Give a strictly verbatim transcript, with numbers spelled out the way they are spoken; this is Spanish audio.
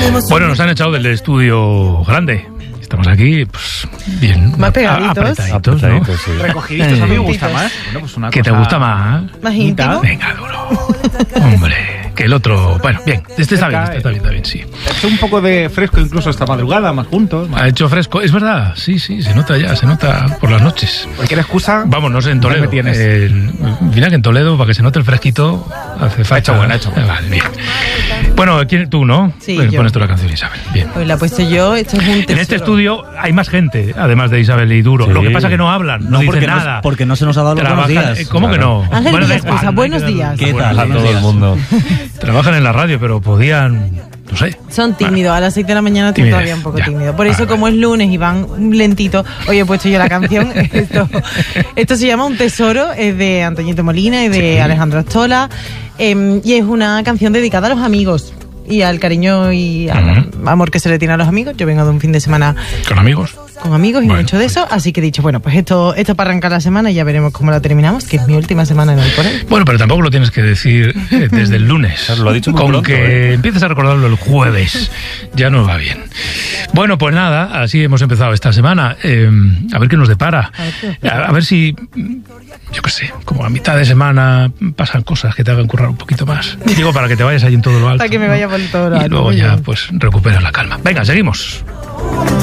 Bueno, nos han echado del estudio grande. Estamos aquí, pues, bien. Más pegaditos. Apretaditos, ¿no? Apretaditos, sí. Recogiditos, a mí me gusta más. Bueno, pues una ¿Qué te cosa gusta más? Más íntimo. Venga, duro. Hombre, que el otro... Bueno, bien, este está bien, este está bien, está bien, sí. Ha hecho un poco de fresco incluso esta madrugada, más juntos. Más... Ha hecho fresco, es verdad, sí, sí, se nota ya, se nota por las noches. Cualquier excusa... Vamos, no sé, en Toledo. me tienes. Eh, mira que en Toledo, para que se note el fresquito, hace falta... Ha hecho bueno, ha hecho bueno. Eh, Vale, bien. Bueno, ¿quién, tú, ¿no? Sí, Pues yo. pones tú la canción, Isabel. Bien. Hoy la he puesto yo, esto es un tesoro. En este estudio hay más gente, además de Isabel y Duro. Sí. Lo que pasa es que no hablan, no, No, dicen porque, nada. no, porque no se nos ha dado los buenos Trabajan- días. eh, ¿Cómo Claro. que no? Ángel Bueno, da Villascusa, igual, buenos hay que días. dar- ¿Qué buenos tal a días. todo el mundo? Trabajan en la radio, pero podían, no sé. Son tímidos, a las seis de la mañana estoy Timidez, todavía un poco ya. tímido. Por eso, Ah, como bueno. es lunes y van lentito, hoy he puesto yo la canción. Esto, esto se llama Un Tesoro, es de Antoñito Molina y de Sí. Alejandro Astola. eh, y es una canción dedicada a los amigos y al cariño y al Ujú. amor que se le tiene a los amigos. Yo vengo de un fin de semana Con amigos. con amigos y Bueno, mucho de eso, así que he dicho, bueno, pues esto esto para arrancar la semana y ya veremos cómo la terminamos, que es mi última semana en el por él. Bueno, pero tampoco lo tienes que decir eh, desde el lunes. Lo ha dicho muy Con pronto, que ¿eh? empieces a recordarlo el jueves, ya nos va bien. Bueno, pues nada, así hemos empezado esta semana. Eh, a ver qué nos depara. A ver qué nos A, a ver si, yo qué sé, como a mitad de semana pasan cosas que te hagan currar un poquito más. Digo, para que te vayas ahí en todo lo alto. Para que me ¿no? vaya por todo lo Y alto, luego muy ya, bien. pues, recuperas la calma. Venga, seguimos.